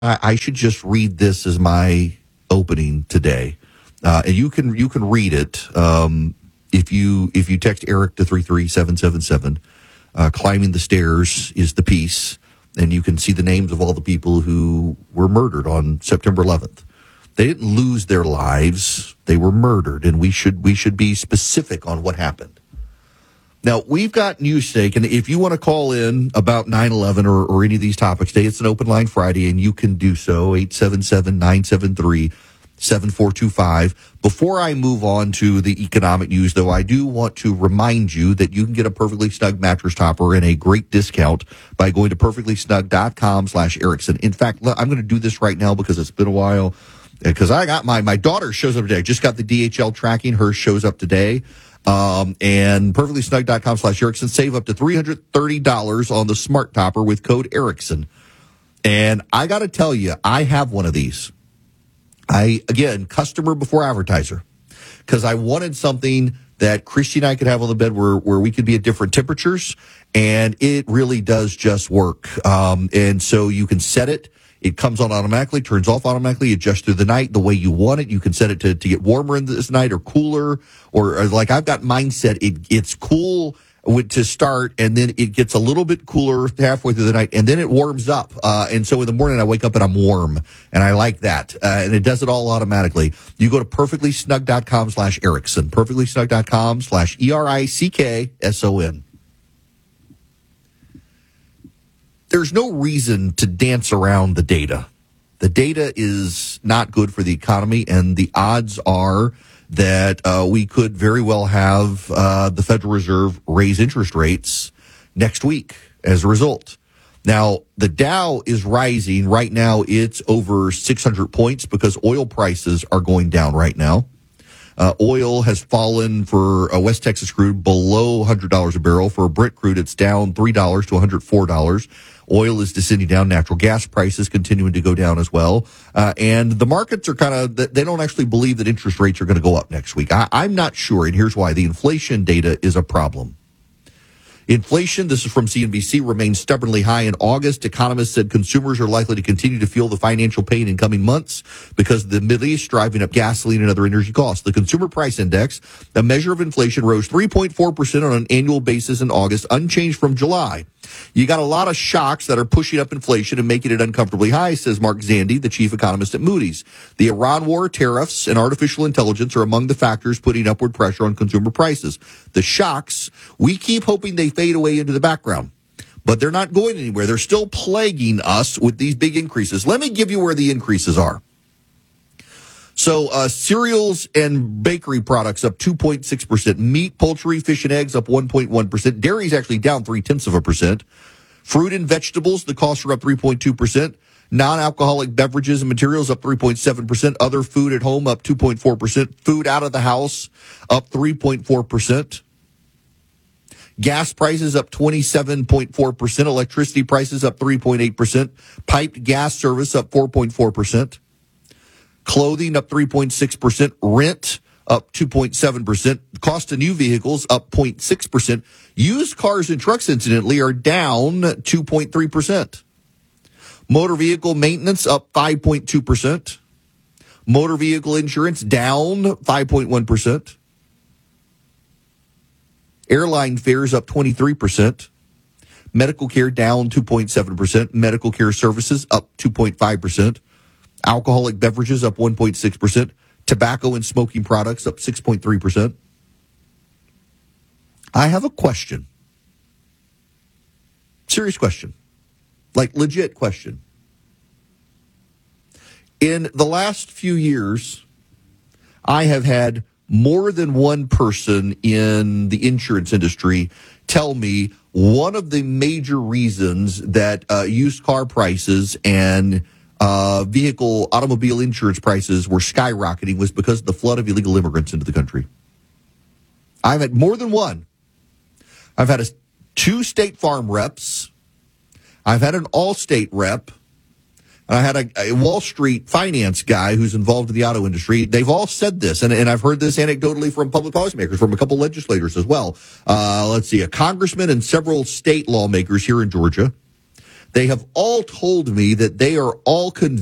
I should just read this as my opening today, and you can read it if you text Eric to 33777. Climbing the Stairs is the piece, and you can see the names of all the people who were murdered on September 11th. They didn't lose their lives; they were murdered, and we should be specific on what happened. Now, we've got Newsstake, and if you want to call in about 9/11 or any of these topics today, it's an open line Friday, and you can do so, 877-973-7425. Before I move on to the economic news, though, I do want to remind you that you can get a Perfectly Snug mattress topper and a great discount by going to perfectlysnug.com/Erickson. In fact, I'm going to do this right now because it's been a while, because I got my daughter shows up today. I just got the DHL tracking. Hers shows up today. And perfectlysnug.com/Erickson, save up to $330 on the smart topper with code Erickson. And I got to tell you, I have one of these. Again, customer before advertiser, because I wanted something that Christy and I could have on the bed where we could be at different temperatures, and it really does just work. And so you can set it. It comes on automatically, turns off automatically, adjusts through the night the way you want it. You can set it to get warmer in this night or cooler, or like I've got mine set. It's cool to start, and then it gets a little bit cooler halfway through the night, and then it warms up. And so in the morning I wake up and I'm warm, and I like that. And it does it all automatically. You go to perfectlysnug.com/Erickson, perfectlysnug.com/ERICKSON. There's no reason to dance around the data. The data is not good for the economy, and the odds are that we could very well have the Federal Reserve raise interest rates next week as a result. Now, the Dow is rising. Right now, it's over 600 points because oil prices are going down right now. Oil has fallen for West Texas crude below $100 a barrel. For Brent crude, it's down $3 to $104. Oil is descending down. Natural gas prices continuing to go down as well. And the markets are they don't actually believe that interest rates are going to go up next week. I'm not sure, and here's why. The inflation data is a problem. Inflation, this is from CNBC, remains stubbornly high in August. Economists said consumers are likely to continue to feel the financial pain in coming months because of the Middle East driving up gasoline and other energy costs. The Consumer Price Index, a measure of inflation, rose 3.4% on an annual basis in August, unchanged from July. You got a lot of shocks that are pushing up inflation and making it uncomfortably high, says Mark Zandi, the chief economist at Moody's. The Iran war, tariffs, and artificial intelligence are among the factors putting upward pressure on consumer prices. The shocks, we keep hoping they fade away into the background, but they're not going anywhere. They're still plaguing us with these big increases. Let me give you where the increases are. So cereals and bakery products up 2.6%. Meat, poultry, fish, and eggs up 1.1%. Dairy is actually down 0.3%. Fruit and vegetables, the costs are up 3.2%. Non-alcoholic beverages and materials up 3.7%. Other food at home up 2.4%. Food out of the house up 3.4%. Gas prices up 27.4%. Electricity prices up 3.8%. Piped gas service up 4.4%. Clothing up 3.6%. Rent up 2.7%. Cost of new vehicles up 0.6%. Used cars and trucks, incidentally, are down 2.3%. Motor vehicle maintenance up 5.2%. Motor vehicle insurance down 5.1%. Airline fares up 23%. Medical care down 2.7%. Medical care services up 2.5%. Alcoholic beverages up 1.6%. Tobacco and smoking products up 6.3%. I have a question. Serious question. Like legit question. In the last few years, I have had more than one person in the insurance industry tell me one of the major reasons that used car prices and automobile insurance prices were skyrocketing was because of the flood of illegal immigrants into the country. I've had more than one. I've had two State Farm reps. I've had an Allstate rep. And I had a Wall Street finance guy who's involved in the auto industry. They've all said this, and I've heard this anecdotally from public policymakers, from a couple legislators as well. Let's see, a congressman and several state lawmakers here in Georgia. They have all told me that they are all convinced